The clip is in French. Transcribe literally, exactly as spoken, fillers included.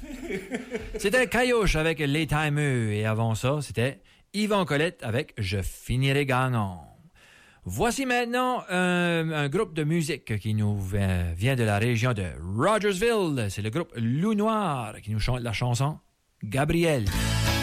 C'était Caillouche avec Les Timeux. Et avant ça, c'était Yvan Colette avec Je finirai gagnant. Voici maintenant un, un groupe de musique qui nous vient de la région de Rogersville. C'est le groupe Loup Noir qui nous chante la chanson Gabriel.